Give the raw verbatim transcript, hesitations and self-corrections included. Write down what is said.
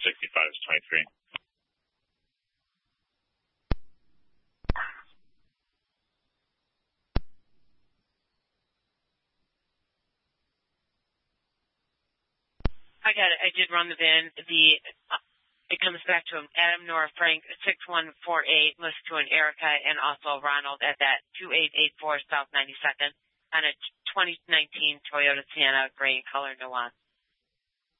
sixty-five is twenty-three. I got it. I did run the V I N. The it comes back to Adam, Nora, Frank, six one four eight, list to an Erica, and also Ronald at that two eight eight four South ninety-second on a twenty nineteen Toyota Sienna gray color Nuance.